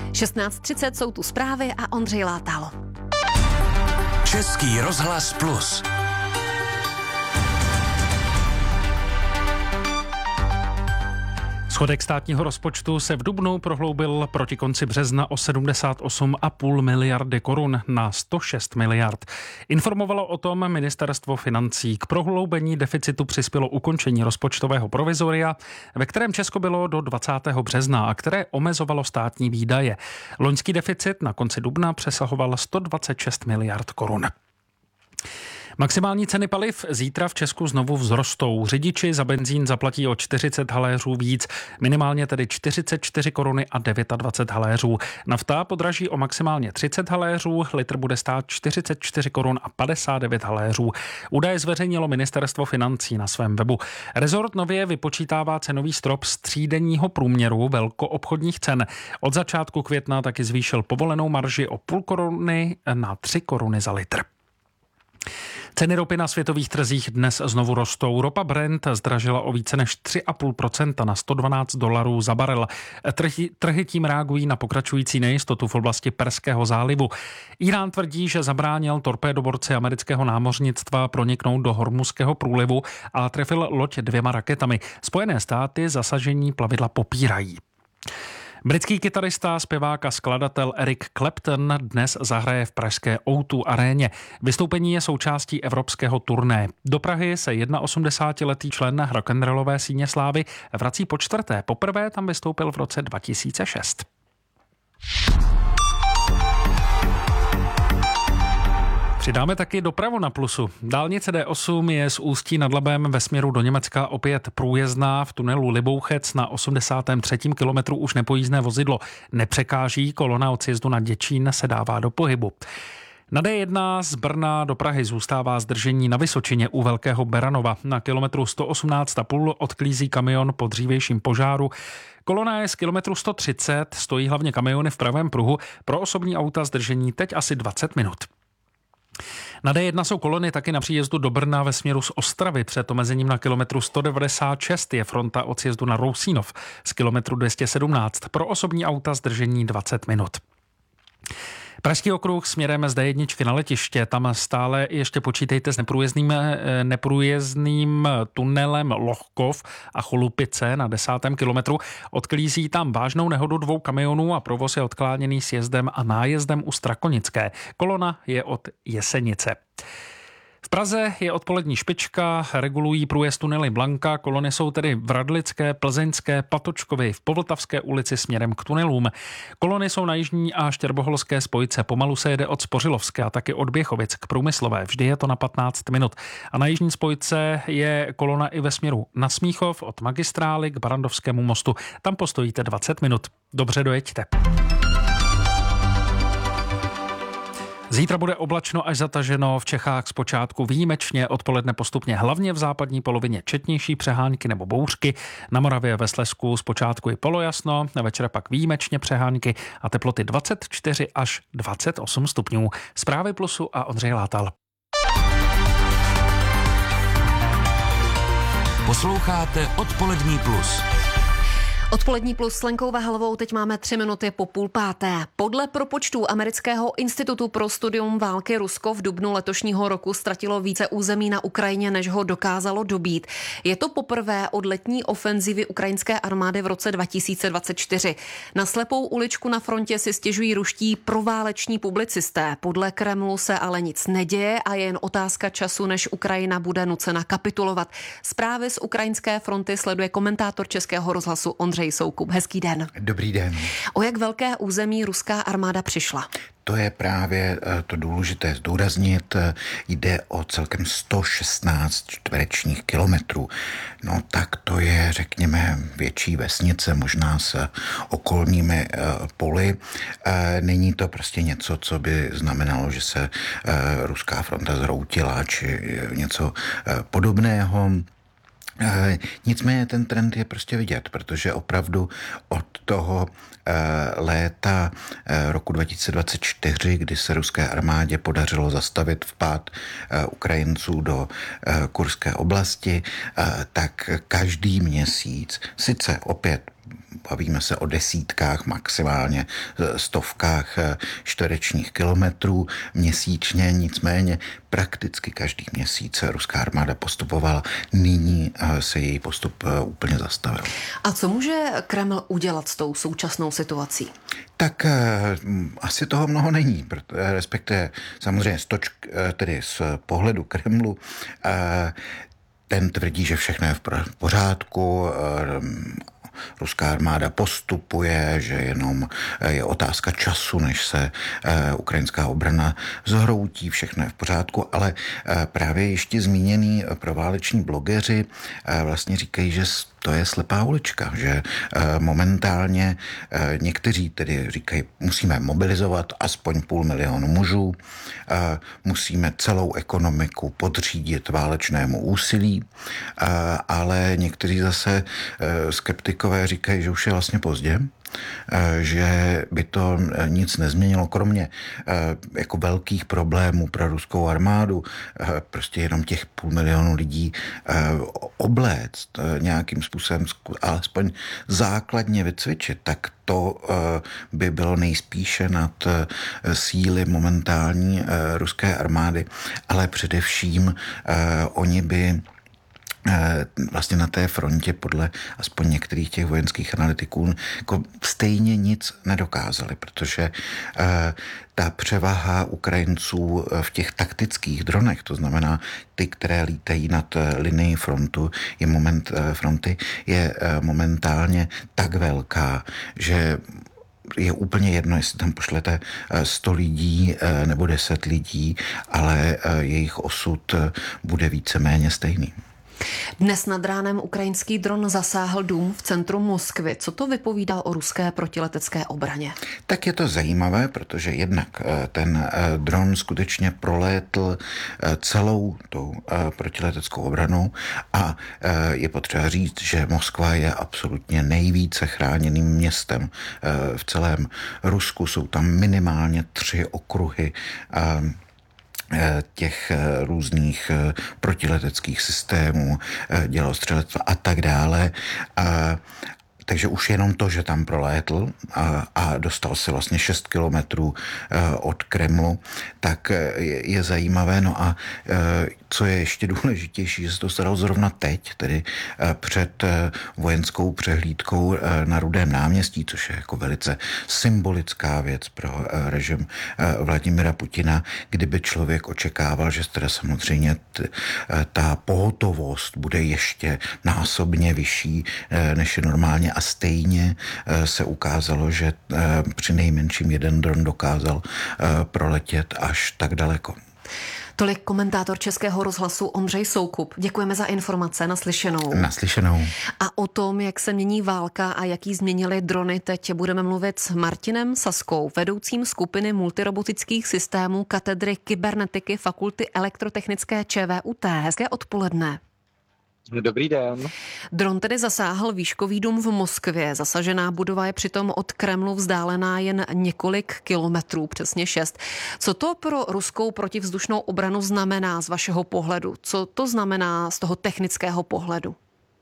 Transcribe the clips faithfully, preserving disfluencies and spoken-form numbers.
šestnáct třicet jsou tu zprávy a Ondřej Látal. Český rozhlas Plus. Schodek státního rozpočtu se v dubnu prohloubil proti konci března o sedmdesát osm celá pět miliardy korun na sto šest miliard. Informovalo o tom ministerstvo financí. K prohloubení deficitu přispělo ukončení rozpočtového provizoria, ve kterém Česko bylo do dvacátého března a které omezovalo státní výdaje. Loňský deficit na konci dubna přesahoval sto dvacet šest miliard korun. Maximální ceny paliv zítra v Česku znovu vzrostou. Řidiči za benzín zaplatí o čtyřicet haléřů víc, minimálně tedy čtyřicet čtyři koruny a dvacet devět haléřů. Nafta podraží o maximálně třicet haléřů, litr bude stát čtyřicet čtyři korun a padesát devět haléřů. Údaje zveřejnilo ministerstvo financí na svém webu. Rezort nově vypočítává cenový strop z třídenního průměru velkoobchodních cen. Od začátku května taky zvýšil povolenou marži o půl koruny na tři koruny za litr. Ceny ropy na světových trzích dnes znovu rostou. Ropa Brent zdražila o více než tři celá pět procenta na sto dvanáct dolarů za barel. Trhy, trhy tím reagují na pokračující nejistotu v oblasti Perského zálivu. Irán tvrdí, že zabránil torpédoborci amerického námořnictva proniknout do Hormuzského průlivu a trefil loď dvěma raketami. Spojené státy zasažení plavidla popírají. Britský kytarista, zpěvák a skladatel Eric Clapton dnes zahraje v pražské ó dva aréně. Vystoupení je součástí evropského turné. Do Prahy se osmdesátiletý člen rock'n'rollové síně slávy vrací po čtvrté. Poprvé tam vystoupil v roce dva tisíce šest. Přidáme taky dopravu na Plusu. Dálnice D osm je z Ústí nad Labem ve směru do Německa opět průjezdná. V tunelu Libouchec na osmdesátém třetím kilometru už nepojízdné vozidlo nepřekáží. Kolona od sjezdu na Děčín se dává do pohybu. Na D jedna z Brna do Prahy zůstává zdržení na Vysočině u Velkého Beranova. Na kilometru sto osmnáct celá pět odklízí kamion po dřívějším požáru. Kolona je z kilometru sto třicet, stojí hlavně kamiony v pravém pruhu. Pro osobní auta zdržení teď asi dvacet minut. Na D jedna jsou kolony taky na příjezdu do Brna ve směru z Ostravy. Před omezením na kilometru sto devadesát šest je fronta od sjezdu na Rousínov z kilometru dvě stě sedmnáct. Pro osobní auta zdržení dvacet minut. Pražský okruh směrem z D jedna na letiště, tam stále ještě počítejte s neprůjezdným, neprůjezdným tunelem Lohkov a Cholupice na desátém kilometru. Odklízí tam vážnou nehodu dvou kamionů a provoz je odkláněný sjezdem a nájezdem u Strakonické. Kolona je od Jesenice. V Praze je odpolední špička, regulují průjezd tunely Blanka, kolony jsou tedy v Radlické, Plzeňské, Patočkově, v Povltavské ulici směrem k tunelům. Kolony jsou na jižní a štěrboholské spojce, pomalu se jede od Spořilovské a taky od Běchovic k Průmyslové, vždy je to na patnáct minut. A na jižní spojce je kolona i ve směru na Smíchov, od Magistrály k Barandovskému mostu, tam postojíte dvacet minut. Dobře dojeďte. Zítra bude oblačno až zataženo, v Čechách zpočátku výjimečně, odpoledne postupně hlavně v západní polovině četnější přehánky nebo bouřky, na Moravě ve Slezsku zpočátku i polojasno, na večer pak výjimečně přehánky a teploty dvacet čtyři až dvacet osm stupňů. Zprávy Plusu a Ondřej Látal. Posloucháte Odpolední Plus. Odpolední Plus s Lenkou Vahalovou, teď máme tři minuty po půl páté. Podle propočtů Amerického institutu pro studium války Rusko v dubnu letošního roku ztratilo více území na Ukrajině, než ho dokázalo dobít. Je to poprvé od letní ofenzivy ukrajinské armády v roce dva tisíce dvacet čtyři. Na slepou uličku na frontě si stěžují ruští prováleční publicisté. Podle Kremlu se ale nic neděje a je jen otázka času, než Ukrajina bude nucena kapitulovat. Zprávy z ukrajinské fronty sleduje komentátor Českého rozhlasu Ondřej Soukup. Hezký den. Dobrý den. O jak velké území ruská armáda přišla? To je právě to důležité zdůraznit. Jde o celkem sto šestnáct čtverečních kilometrů. No tak to je, řekněme, větší vesnice, možná s okolními poli. Není to prostě něco, co by znamenalo, že se ruská fronta zhroutila, či něco podobného. E, nicméně ten trend je prostě vidět, protože opravdu od toho e, léta e, roku dva tisíce dvacet čtyři, kdy se ruské armádě podařilo zastavit vpád e, Ukrajinců do e, Kurské oblasti, e, tak každý měsíc, sice opět bavíme se o desítkách, maximálně stovkách čtverečních kilometrů měsíčně, nicméně prakticky každý měsíc ruská armáda postupovala, nyní se její postup úplně zastavil. A co může Kreml udělat s tou současnou situací? Tak asi toho mnoho není, respektive samozřejmě z, točk, tedy z pohledu Kremlu. Ten tvrdí, že všechno je v pořádku, ruská armáda postupuje, že jenom je otázka času, než se ukrajinská obrana zhroutí, všechno je v pořádku, ale právě ještě zmíněný prováleční blogeři vlastně říkají, že to je slepá ulička, že momentálně někteří tedy říkají, musíme mobilizovat aspoň půl milionu mužů, musíme celou ekonomiku podřídit válečnému úsilí, ale někteří zase skeptikové říkají, že už je vlastně pozdě, že by to nic nezměnilo, kromě jako velkých problémů pro ruskou armádu, prostě jenom těch půl milionu lidí obléct, nějakým způsobem alespoň základně vycvičit, tak to by bylo nejspíše nad síly momentální ruské armády, ale především oni by vlastně na té frontě podle aspoň některých těch vojenských analytiků jako stejně nic nedokázali, protože ta převaha Ukrajinců v těch taktických dronech, to znamená ty, které lítají nad linií frontu, je moment, fronty, je momentálně tak velká, že je úplně jedno, jestli tam pošlete sto lidí nebo deset lidí, ale jejich osud bude víceméně stejný. Dnes nad ránem ukrajinský dron zasáhl dům v centru Moskvy. Co to vypovídá o ruské protiletecké obraně? Tak je to zajímavé, protože jednak ten dron skutečně prolétl celou tou protileteckou obranou a je potřeba říct, že Moskva je absolutně nejvíce chráněným městem v celém Rusku. Jsou tam minimálně tři okruhy těch různých protileteckých systémů, dělostřelectva a tak dále. Takže už jenom to, že tam prolétl a, a dostal se vlastně šest kilometrů od Kremlu, tak je, je zajímavé. No a co je ještě důležitější, že se to stalo zrovna teď, tedy před vojenskou přehlídkou na Rudém náměstí, což je jako velice symbolická věc pro režim Vladimira Putina, kdyby člověk očekával, že teda samozřejmě t, ta pohotovost bude ještě násobně vyšší, než je normálně, a stejně se ukázalo, že při nejmenším jeden dron dokázal proletět až tak daleko. Tolik komentátor Českého rozhlasu Ondřej Soukup. Děkujeme za informace, naslyšenou. Naslyšenou. A o tom, jak se mění válka a jaký změnily drony, teď budeme mluvit s Martinem Saskou, vedoucím skupiny multirobotických systémů katedry kybernetiky Fakulty elektrotechnické ČVUT. Hezké odpoledne. Dobrý den. Dron tedy zasáhl výškový dům v Moskvě. Zasažená budova je přitom od Kremlu vzdálená jen několik kilometrů, přesně šest. Co to pro ruskou protivzdušnou obranu znamená z vašeho pohledu? Co to znamená z toho technického pohledu?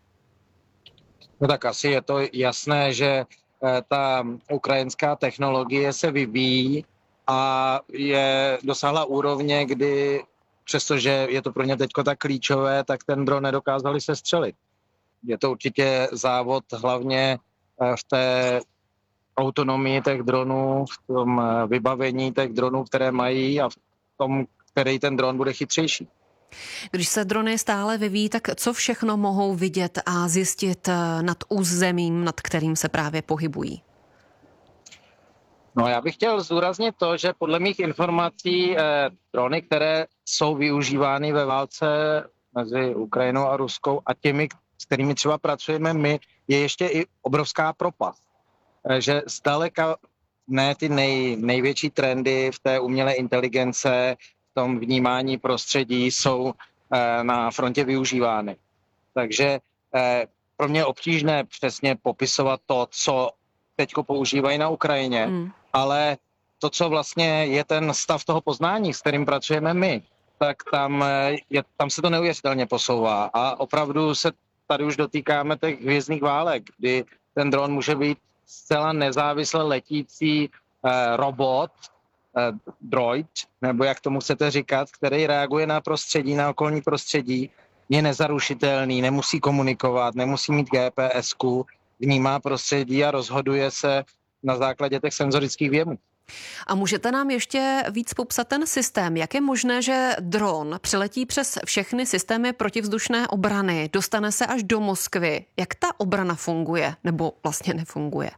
No tak asi je to jasné, že ta ukrajinská technologie se vyvíjí a je dosáhla úrovně, kdy přestože je to pro ně teďko tak klíčové, tak ten dron nedokázali sestřelit. Je to určitě závod hlavně v té autonomii těch dronů, v tom vybavení těch dronů, které mají, a v tom, který ten dron bude chytřejší. Když se drony stále vyvíjí, tak co všechno mohou vidět a zjistit nad územím, nad kterým se právě pohybují? No, já bych chtěl zdůraznit to, že podle mých informací eh, drony, které jsou využívány ve válce mezi Ukrajinou a Ruskou a těmi, s kterými třeba pracujeme my, je ještě i obrovská propast. Eh, že zdaleka ne ty nej, největší trendy v té umělé inteligence, v tom vnímání prostředí jsou eh, na frontě využívány. Takže eh, pro mě je obtížné přesně popisovat to, co teďko používají na Ukrajině, hmm. ale to, co vlastně je ten stav toho poznání, s kterým pracujeme my, tak tam, je, tam se to neuvěřitelně posouvá a opravdu se tady už dotýkáme těch hvězdných válek, kdy ten dron může být zcela nezávisle letící eh, robot, eh, droid, nebo jak tomu chcete říkat, který reaguje na prostředí, na okolní prostředí, je nezarušitelný, nemusí komunikovat, nemusí mít G P S ku, vnímá prostředí a rozhoduje se na základě těch senzorických vjemů. A můžete nám ještě víc popsat ten systém? Jak je možné, že dron přiletí přes všechny systémy protivzdušné obrany, dostane se až do Moskvy? Jak ta obrana funguje? Nebo vlastně nefunguje?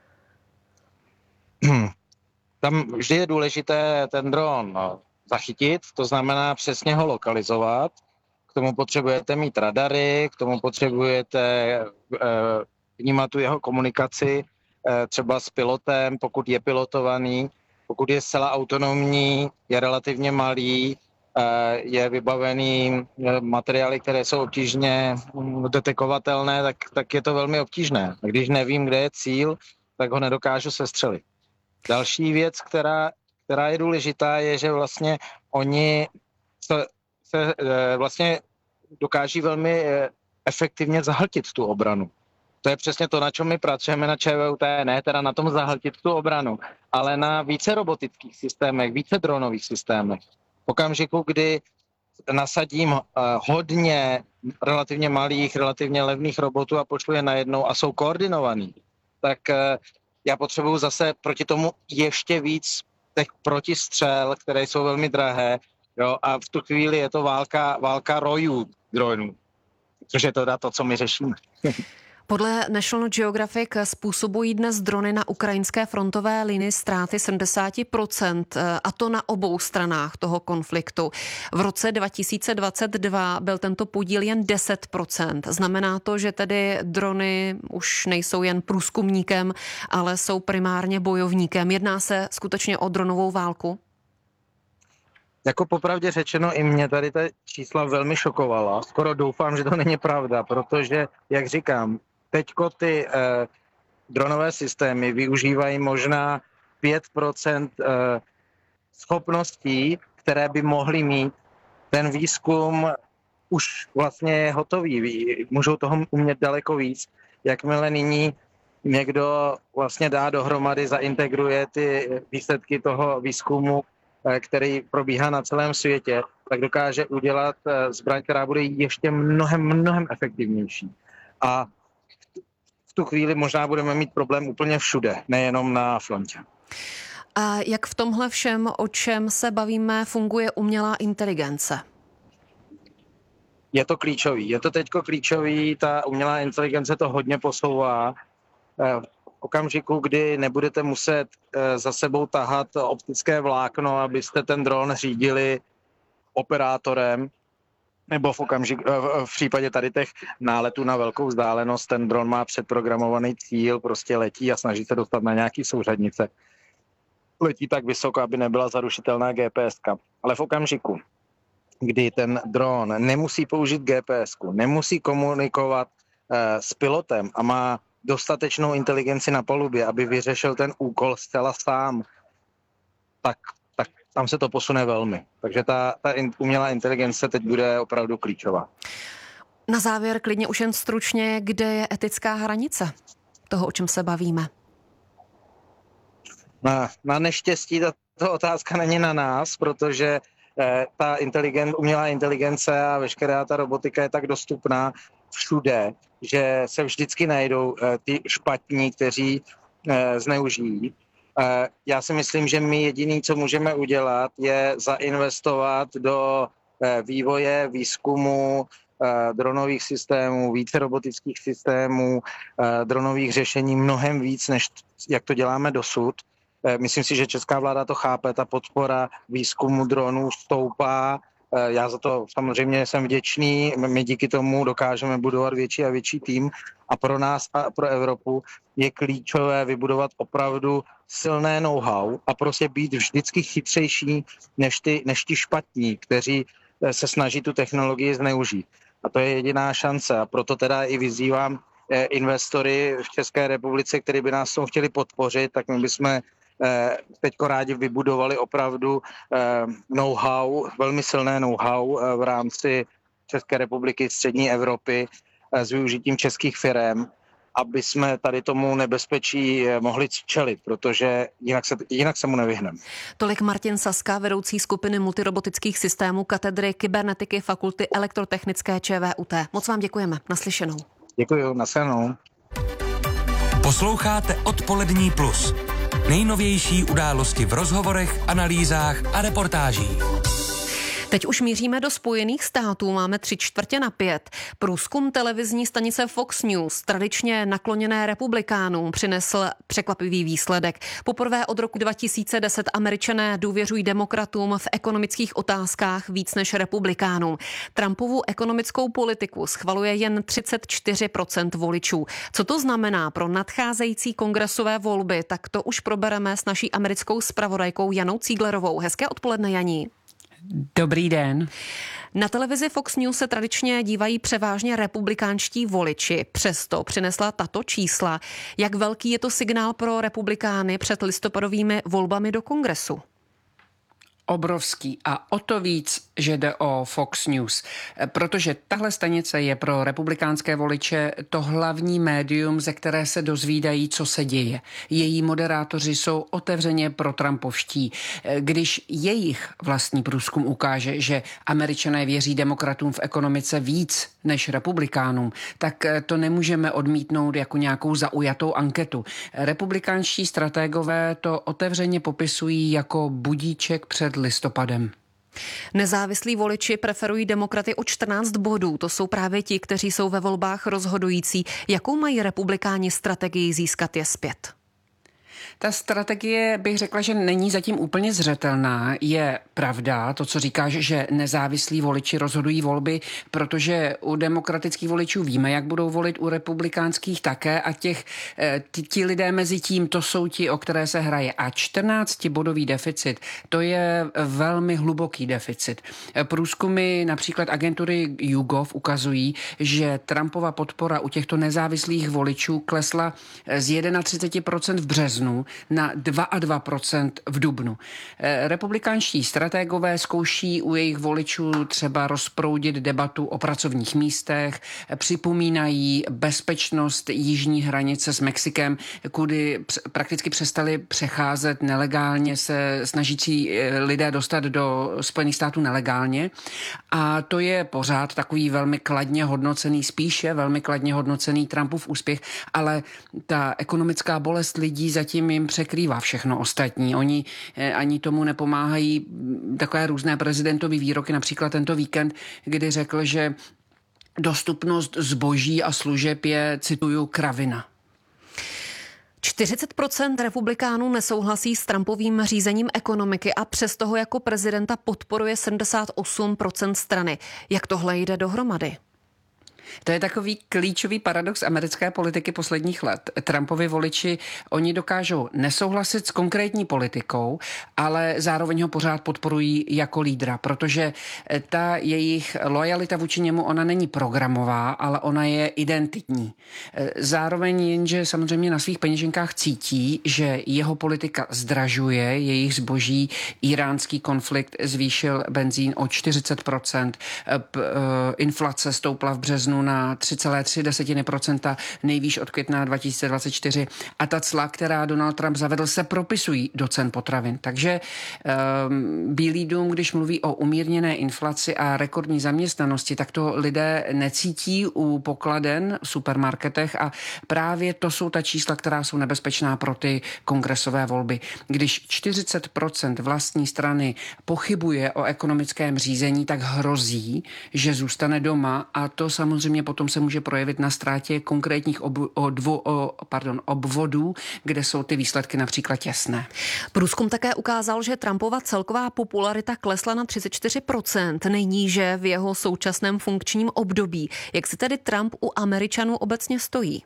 Hmm. Tam vždy je důležité ten dron zachytit, to znamená přesně ho lokalizovat. K tomu potřebujete mít radary, k tomu potřebujete vnímat tu jeho komunikaci, třeba s pilotem, pokud je pilotovaný, pokud je zcela autonomní, je relativně malý, je vybavený materiály, které jsou obtížně detekovatelné, tak, tak je to velmi obtížné. A když nevím, kde je cíl, tak ho nedokážu sestřelit. Další věc, která, která je důležitá, je, že vlastně oni se, se vlastně dokáží velmi efektivně zahltit tu obranu. To je přesně to, na čem my pracujeme na ČVUT, ne teda na tom zahltit tu obranu, ale na více robotických systémech, více dronových systémech. V okamžiku, kdy nasadím uh, hodně relativně malých, relativně levných robotů a pošlu je najednou a jsou koordinovaný, tak uh, já potřebuju zase proti tomu ještě víc těch protistřel, které jsou velmi drahé, jo, a v tu chvíli je to válka, válka rojů dronů, což je teda to, co my řešíme. Podle National Geographic způsobují dnes drony na ukrajinské frontové linii ztráty sedmdesát procent, a to na obou stranách toho konfliktu. V roce dva tisíce dvacet dva byl tento podíl jen deset procent. Znamená to, že tedy drony už nejsou jen průzkumníkem, ale jsou primárně bojovníkem. Jedná se skutečně o dronovou válku? Jako popravdě řečeno, i mě tady ta čísla velmi šokovala. Skoro doufám, že to není pravda, protože, jak říkám, teďko ty eh, dronové systémy využívají možná pět procent eh, schopností, které by mohly mít. Ten výzkum už vlastně je hotový. Můžou toho umět daleko víc. Jakmile nyní někdo vlastně dá dohromady, zaintegruje ty výsledky toho výzkumu, eh, který probíhá na celém světě, tak dokáže udělat eh, zbraň, která bude ještě mnohem, mnohem efektivnější. A v tu chvíli možná budeme mít problém úplně všude, nejenom na frontě. A jak v tomhle všem, o čem se bavíme, funguje umělá inteligence? Je to klíčový. Je to teďko klíčový, ta umělá inteligence to hodně posouvá. V okamžiku, kdy nebudete muset za sebou tahat optické vlákno, abyste ten dron řídili operátorem, nebo v, okamžik, v případě tady těch náletů na velkou vzdálenost, ten dron má předprogramovaný cíl, prostě letí a snaží se dostat na nějaký souřadnice. Letí tak vysoko, aby nebyla zarušitelná G P S ka. Ale v okamžiku, kdy ten dron nemusí použít G P S ku, nemusí komunikovat eh, s pilotem a má dostatečnou inteligenci na palubě, aby vyřešil ten úkol zcela sám, tak tam se to posune velmi. Takže ta, ta umělá inteligence teď bude opravdu klíčová. Na závěr klidně už jen stručně, kde je etická hranice toho, o čem se bavíme? Na, na neštěstí tato otázka není na nás, protože eh, ta inteligen, umělá inteligence a veškerá ta robotika je tak dostupná všude, že se vždycky najdou eh, ty špatní, kteří eh, zneužijí. Já si myslím, že my jediný, co můžeme udělat, je zainvestovat do vývoje, výzkumu dronových systémů, více robotických systémů, dronových řešení mnohem víc, než jak to děláme dosud. Myslím si, že česká vláda to chápe, ta podpora výzkumu dronů stoupá. Já za to samozřejmě jsem vděčný, my díky tomu dokážeme budovat větší a větší tým a pro nás a pro Evropu je klíčové vybudovat opravdu silné know-how a prostě být vždycky chytřejší než ty, než ti špatní, kteří se snaží tu technologii zneužít. A to je jediná šance a proto teda i vyzývám investory v České republice, kteří by nás tomu chtěli podpořit, tak my bychom teďko rádi vybudovali opravdu know-how, velmi silné know-how v rámci České republiky, střední Evropy s využitím českých firem aby jsme tady tomu nebezpečí mohli čelit, protože jinak se, jinak se mu nevyhneme. Tolik Martin Saska, vedoucí skupiny multirobotických systémů katedry kybernetiky Fakulty elektrotechnické ČVUT. Moc vám děkujeme. Naslyšenou. Děkuji, nashledanou. Posloucháte Odpolední plus. Nejnovější události v rozhovorech, analýzách a reportážích. Teď už míříme do Spojených států, máme tři čtvrtě na pět. Průzkum televizní stanice Fox News, tradičně nakloněné republikánům, přinesl překvapivý výsledek. Poprvé od roku dva tisíce deset Američané důvěřují demokratům v ekonomických otázkách víc než republikánům. Trumpovu ekonomickou politiku schvaluje jen třicet čtyři procent voličů. Co to znamená pro nadcházející kongresové volby, tak to už probereme s naší americkou zpravodajkou Janou Cíglerovou. Hezké odpoledne, Janí. Dobrý den. Na televizi Fox News se tradičně dívají převážně republikánští voliči. Přesto přinesla tato čísla. Jak velký je to signál pro republikány před listopadovými volbami do kongresu? Obrovský a o to víc, že jde o Fox News, protože tahle stanice je pro republikánské voliče to hlavní médium, ze které se dozvídají, co se děje. Její moderátoři jsou otevřeně protrampovští. Když jejich vlastní průzkum ukáže, že Američané věří demokratům v ekonomice víc než republikánům, tak to nemůžeme odmítnout jako nějakou zaujatou anketu. Republikánští strategové to otevřeně popisují jako budíček před listopadem. Nezávislí voliči preferují demokraty o čtrnáct bodů. To jsou právě ti, kteří jsou ve volbách rozhodující. Jakou mají republikáni strategii získat je zpět? Ta strategie, bych řekla, že není zatím úplně zřetelná. Je pravda to, co říkáš, že nezávislí voliči rozhodují volby, protože u demokratických voličů víme, jak budou volit, u republikánských také a těch, ti, ti lidé mezi tím, to jsou ti, o které se hraje. A čtrnáctibodový deficit, to je velmi hluboký deficit. Průzkumy například agentury YouGov ukazují, že Trumpova podpora u těchto nezávislých voličů klesla z třicet jedna procent v březnu na dvacet dva procent v dubnu. Republikánští strategové zkouší u jejich voličů třeba rozproudit debatu o pracovních místech, připomínají bezpečnost jižní hranice s Mexikem, kudy prakticky přestali přecházet nelegálně, se snažící lidé dostat do Spojených států nelegálně. A to je pořád takový velmi kladně hodnocený, spíše velmi kladně hodnocený Trumpův úspěch, ale ta ekonomická bolest lidí zatím jim překrývá všechno ostatní. Oni ani tomu nepomáhají takové různé prezidentový výroky, například tento víkend, kdy řekl, že dostupnost zboží a služeb je, cituju, kravina. čtyřicet procent republikánů nesouhlasí s Trumpovým řízením ekonomiky a přesto ho jako prezidenta podporuje sedmdesát osm procent strany. Jak tohle jde dohromady? To je takový klíčový paradox americké politiky posledních let. Trumpovi voliči, oni dokážou nesouhlasit s konkrétní politikou, ale zároveň ho pořád podporují jako lídra, protože ta jejich lojalita vůči němu, ona není programová, ale ona je identitní. Zároveň jenže samozřejmě na svých peněženkách cítí, že jeho politika zdražuje jejich zboží. Iránský konflikt zvýšil benzín o čtyřicet procent, inflace stoupla v březnu na tři celé tři procenta, nejvýš od května dva tisíce dvacet čtyři a ta cla, která Donald Trump zavedl, se propisují do cen potravin. Takže um, Bílý dům, když mluví o umírněné inflaci a rekordní zaměstnanosti, tak to lidé necítí u pokladen v supermarketech a právě to jsou ta čísla, která jsou nebezpečná pro ty kongresové volby. Když čtyřicet procent vlastní strany pochybuje o ekonomickém řízení, tak hrozí, že zůstane doma a to samozřejmě potom se může projevit na ztrátě konkrétních ob, o dvo, o, pardon, obvodů, kde jsou ty výsledky například těsné. Průzkum také ukázal, že Trumpova celková popularita klesla na třicet čtyři procent, nejníže v jeho současném funkčním období. Jak si tedy Trump u Američanů obecně stojí?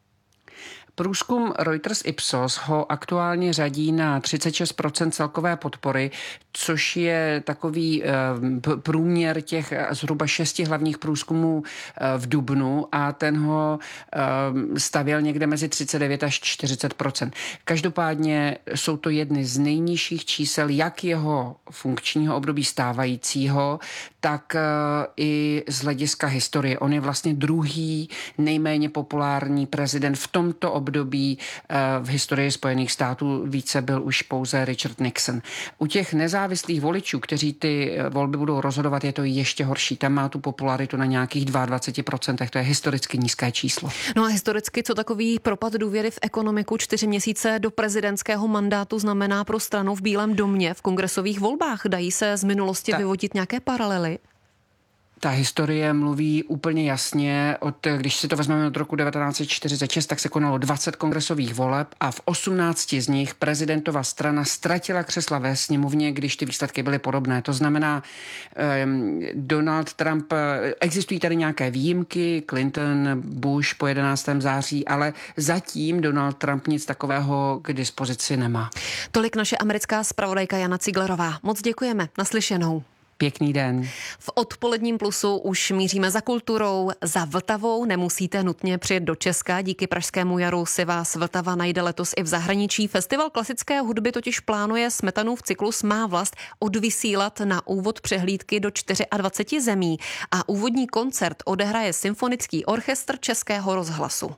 Průzkum Reuters Ipsos ho aktuálně řadí na třicet šest procent celkové podpory, což je takový průměr těch zhruba šesti hlavních průzkumů v dubnu a ten ho stavěl někde mezi třicet devět až čtyřicet procent. Každopádně jsou to jedny z nejnižších čísel jak jeho funkčního období stávajícího, tak i z hlediska historie. On je vlastně druhý nejméně populární prezident v tomto období v historii Spojených států. Více byl už pouze Richard Nixon. U těch nezávislých voličů, kteří ty volby budou rozhodovat, je to ještě horší. Tam má tu popularitu na nějakých dvacet dva procent. To je historicky nízké číslo. No a historicky, co takový propad důvěry v ekonomiku čtyři měsíce do prezidentského mandátu znamená pro stranu v Bílém domě v kongresových volbách? Dají se z minulosti Ta... vyvodit nějaké paralely? Ta historie mluví úplně jasně. Od, když si to vezmeme od roku devatenáct set čtyřicet šest, tak se konalo dvacet kongresových voleb a v osmnácti z nich prezidentova strana ztratila křesla ve sněmovně, když ty výsledky byly podobné. To znamená, um, Donald Trump, existují tady nějaké výjimky, Clinton, Bush po jedenáctého září, ale zatím Donald Trump nic takového k dispozici nemá. Tolik naše americká zpravodajka Jana Ciglerová. Moc děkujeme. Naslyšenou. Pěkný den. V odpoledním plusu už míříme za kulturou, za Vltavou. Nemusíte nutně přijet do Česka, díky Pražskému jaru si vás Vltava najde letos i v zahraničí. Festival klasické hudby totiž plánuje Smetanův cyklus Má vlast odvysílat na úvod přehlídky do dvaceti čtyř zemí a úvodní koncert odehraje Symfonický orchestr Českého rozhlasu.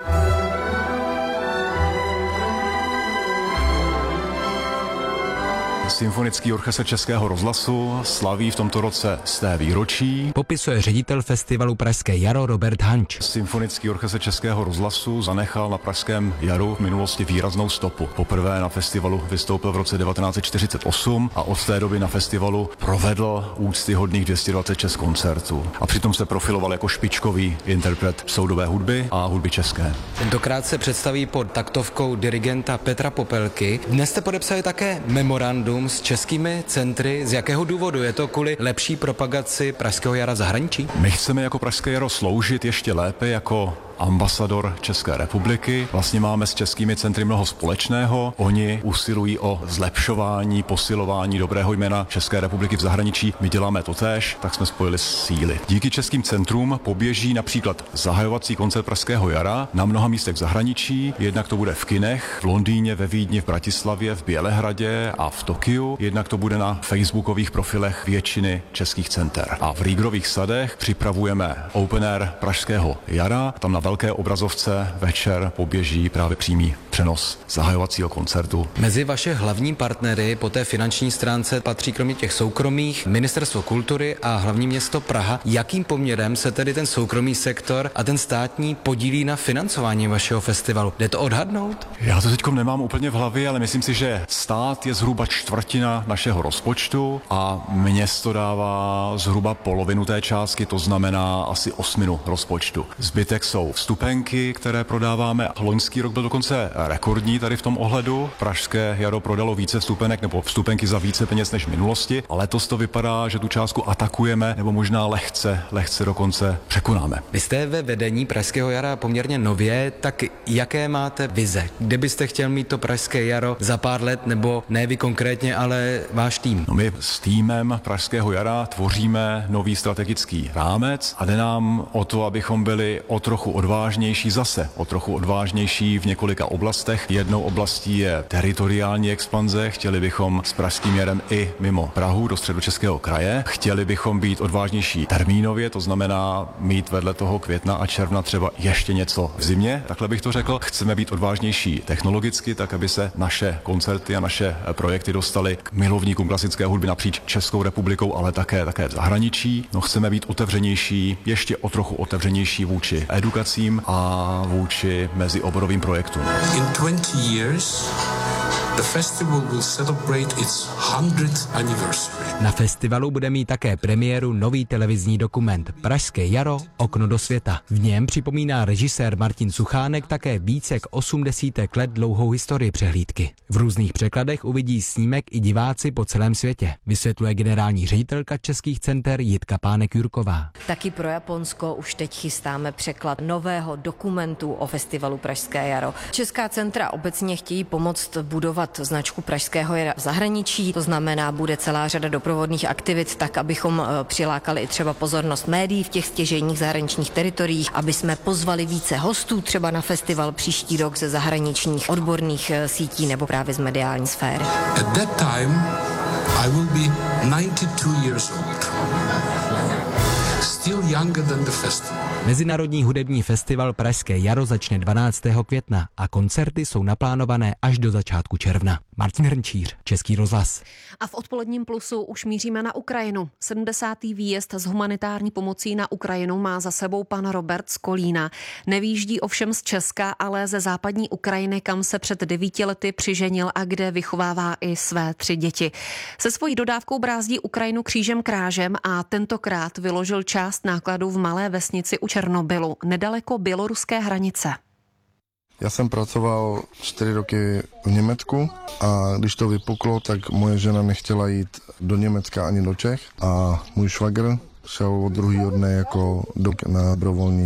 Symfonický orchestr Českého rozhlasu slaví v tomto roce své výročí. Popisuje ředitel festivalu Pražské jaro Robert Hanč. Symfonický orchestr Českého rozhlasu zanechal na Pražském jaru v minulosti výraznou stopu. Poprvé na festivalu vystoupil v roce devatenáct set čtyřicet osm a od té doby na festivalu provedl úctyhodných dvě stě dvacet šest koncertů. A přitom se profiloval jako špičkový interpret soudové hudby a hudby české. Tentokrát se představí pod taktovkou dirigenta Petra Popelky. Dnes jste podepsali také memorandum s českými centry. Z jakého důvodu? Je to kvůli lepší propagaci Pražského jara v zahraničí? My chceme jako Pražské jaro sloužit ještě lépe jako ambasador České republiky. Vlastně máme s českými centry mnoho společného. Oni usilují o zlepšování, posilování dobrého jména České republiky v zahraničí. My děláme totéž, tak jsme spojili síly. Díky českým centrům poběží například zahajovací koncert Pražského jara na mnoha místech v zahraničí. Jednak to bude v kinech, v Londýně, ve Vídni, v Bratislavě, v Bělehradě a v Tokiu. Jednak to bude na facebookových profilech většiny českých center. A v Rígrových sadech připravujeme open air Pražského jara. Tam na velké obrazovce večer poběží právě přímý přenos zahajovacího koncertu. Mezi vaše hlavní partnery po té finanční stránce patří kromě těch soukromých Ministerstvo kultury a hlavní město Praha. Jakým poměrem se tedy ten soukromý sektor a ten státní podílí na financování vašeho festivalu? Jde to odhadnout? Já to teďkom nemám úplně v hlavě, ale myslím si, že stát je zhruba čtvrtina našeho rozpočtu a město dává zhruba polovinu té částky, to znamená asi osminu rozpočtu. Zbytek jsou vstupenky, které prodáváme. Loňský rok byl dokonce rekordní tady v tom ohledu. Pražské jaro prodalo více vstupenek nebo vstupenky za více peněz než v minulosti. A letos to vypadá, že tu částku atakujeme nebo možná lehce, lehce dokonce překonáme. Vy jste ve vedení Pražského jara poměrně nově, tak jaké máte vize? Kde byste chtěl mít to Pražské jaro za pár let, nebo ne vy konkrétně, ale váš tým? No my s týmem Pražského jara tvoříme nový strategický rámec a jde nám o to, abychom byli o trochu odvážnější zase, o trochu odvážnější v několika oblastech. Jednou oblastí je teritoriální expanze. Chtěli bychom s Pražským jarem i mimo Prahu do Středočeského kraje. Chtěli bychom být odvážnější termínově, to znamená mít vedle toho května a června třeba ještě něco v zimě. Takhle bych to řekl. Chceme být odvážnější technologicky, tak aby se naše koncerty a naše projekty dostaly k milovníkům klasické hudby napříč Českou republikou, ale také také v zahraničí. No, chceme být otevřenější, ještě o trochu otevřenější vůči edukacím a vůči mezioborovým projektům. In twenty years, the festival will celebrate its hundredth anniversary. Na festivalu bude mít také premiéru nový televizní dokument Pražské jaro – Okno do světa. V něm připomíná režisér Martin Suchánek také více jak osm desítek let dlouhou historii přehlídky. V různých překladech uvidí snímek i diváci po celém světě, vysvětluje generální ředitelka českých center Jitka Pánek-Jurková. Taky pro Japonsko už teď chystáme překlad nového dokumentu o festivalu Pražské jaro. Česká centra obecně chtějí pomoct budovat značku Pražského jara v zahraničí, to znamená, bude celá řada doprovodných aktivit, tak abychom přilákali i třeba pozornost médií v těch stěžejních zahraničních teritoriích, aby jsme pozvali více hostů třeba na festival příští rok ze zahraničních odborných sítí nebo právě z mediální sféry. At that time I will be ninety-two years old. still younger than the festival. Mezinárodní hudební festival Pražské jaro začne dvanáctého května a koncerty jsou naplánované až do začátku června. Martin Hrnčíř, Český rozhlas. A v odpoledním plusu už míříme na Ukrajinu. sedmdesátý výjezd s humanitární pomocí na Ukrajinu má za sebou pan Robert z Kolína. Nevýjíždí ovšem z Česka, ale ze západní Ukrajiny, kam se před devíti lety přiženil a kde vychovává i své tři děti. Se svojí dodávkou brázdí Ukrajinu křížem krážem a tentokrát vyložil část nákladů v malé vesnici u Černobylu, nedaleko běloruské hranice. Já jsem pracoval čtyři roky v Německu a když to vypuklo, tak moje žena nechtěla jít do Německa ani do Čech a můj švagr šel od druhého dne jako do, na dobrovolní